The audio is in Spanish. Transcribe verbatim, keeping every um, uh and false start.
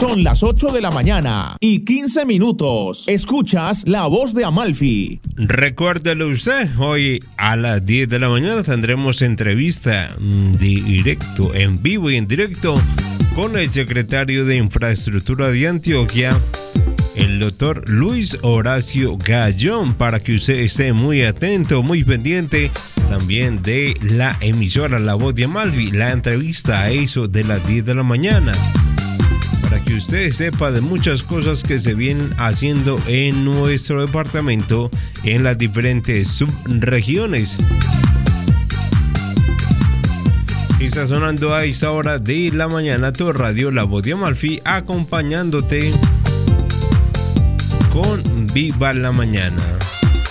Son las ocho de la mañana y quince minutos. Escuchas La Voz de Amalfi. Recuérdelo usted, hoy a las diez de la mañana tendremos entrevista directo, en vivo y en directo, con el secretario de Infraestructura de Antioquia, el doctor Luis Horacio Gallón, para que usted esté muy atento, muy pendiente también de la emisora La Voz de Amalfi. La entrevista a eso de las diez de la mañana, para que usted sepa de muchas cosas que se vienen haciendo en nuestro departamento, en las diferentes subregiones. Está sonando a esta hora de la mañana tu radio La Voz de Amalfi, acompañándote con Viva la Mañana.